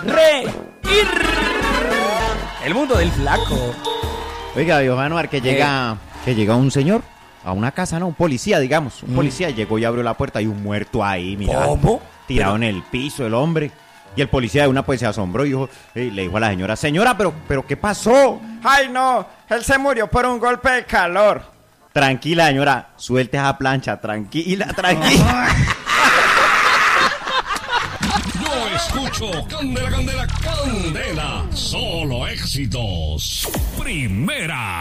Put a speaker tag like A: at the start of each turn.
A: El mundo del flaco.
B: Oiga, viejo Anuar, que llega un señor a una casa, ¿no? Un policía, digamos. Un policía llegó y abrió la puerta y un muerto ahí, mira.
A: ¿Cómo?
B: Tirado en el piso, el hombre. Y el policía de una pues se asombró y dijo, le dijo a la señora, pero ¿qué pasó?
C: Ay, no, él se murió por un golpe de calor.
B: Tranquila, señora, suelte esa plancha, tranquila.
D: Yo escucho Candela, Candela, Candela. Solo éxitos. Primera.